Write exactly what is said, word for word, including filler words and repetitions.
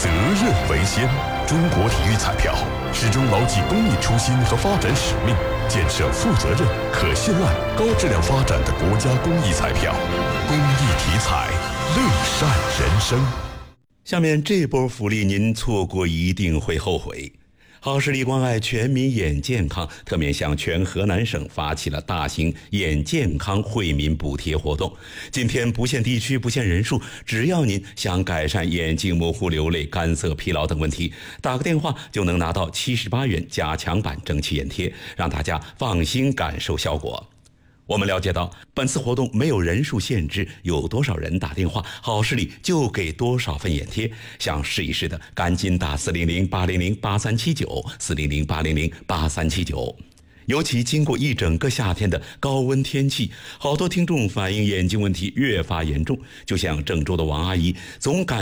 责任为先。中国体育彩票始终牢记公益初心和发展使命，建设负责任、可信赖、高质量发展的国家公益彩票。公益体彩，乐善人生。 下面这波福利您错过一定会后悔。好视力关爱全民眼健康，特面向全河南省发起了大型眼健康惠民补贴活动。今天不限地区不限人数，只要您想改善眼睛模糊、流泪、干涩、疲劳等问题，打个电话就能拿到七十八元加强版蒸汽眼贴，让大家放心感受效果。我们了解到，本次活动没有人数限制，有多少人打电话，好视力就给多少份眼贴。想试一试的，赶紧打四零零八零零八三七九四零零八零零八三七九。尤其经过一整个夏天的高温天气，好多听众反映眼睛问题越发严重，就像郑州的王阿姨总感